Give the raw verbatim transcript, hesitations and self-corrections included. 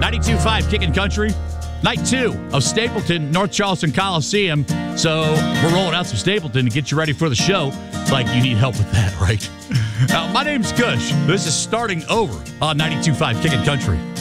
ninety-two point five Kickin' Country. Night two of Stapleton, North Charleston Coliseum. So we're rolling out some Stapleton to get you ready for the show. Like you need help with that, right? Now, my name's Kush. This is Starting Over on ninety-two point five Kickin' Country.